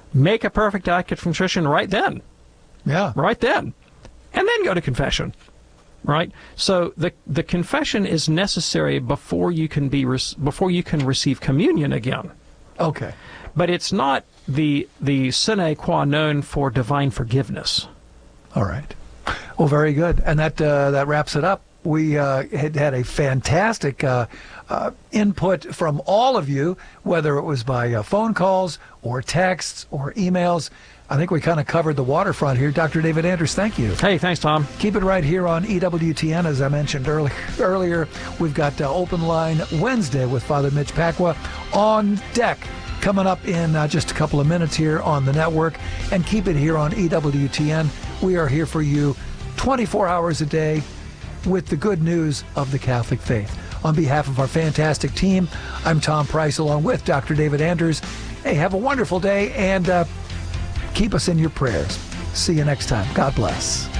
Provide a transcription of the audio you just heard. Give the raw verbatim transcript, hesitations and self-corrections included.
make a perfect act of contrition right then. Yeah. Right then. And then go to confession. Right? So the the confession is necessary before you can be before you can receive communion again. Okay. But it's not the the sine qua non for divine forgiveness. All right. Well, very good. And that uh, that wraps it up. We uh, had had a fantastic uh, uh, input from all of you, whether it was by uh, phone calls or texts or emails. I think we kind of covered the waterfront here. Doctor David Anders, thank you. Hey, thanks, Tom. Keep it right here on E W T N. As I mentioned early, earlier, we've got uh, Open Line Wednesday with Father Mitch Pacwa on deck. Coming up in uh, just a couple of minutes here on the network. And keep it here on E W T N. We are here for you twenty-four hours a day with the good news of the Catholic faith. On behalf of our fantastic team, I'm Tom Price along with Doctor David Anders. Hey, have a wonderful day and uh, keep us in your prayers. See you next time. God bless.